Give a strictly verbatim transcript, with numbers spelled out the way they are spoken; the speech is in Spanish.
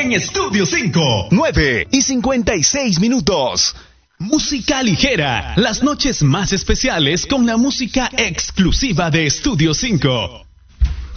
en Estudio cinco. nueve y cincuenta y seis minutos. Música ligera, las noches más especiales con la música exclusiva de Estudio cinco.